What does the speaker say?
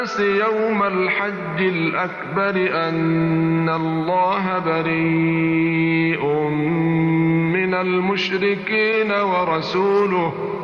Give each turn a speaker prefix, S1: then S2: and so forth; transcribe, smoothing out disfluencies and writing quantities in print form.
S1: يوم الحج الأكبر أن الله بريء من المشركين ورسوله